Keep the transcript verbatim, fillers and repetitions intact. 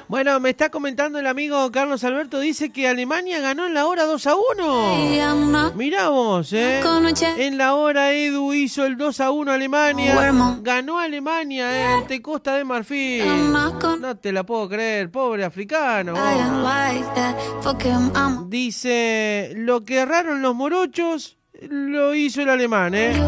Bueno, me está comentando el amigo Carlos Alberto, dice que Alemania ganó en la hora dos a uno. Mirá vos, ¿eh? En la hora Edu hizo el dos a uno Alemania. Ganó Alemania, ¿eh? Ante Costa de Marfil. No te la puedo creer, pobre africano. Dice, lo que erraron los morochos lo hizo el alemán, ¿eh?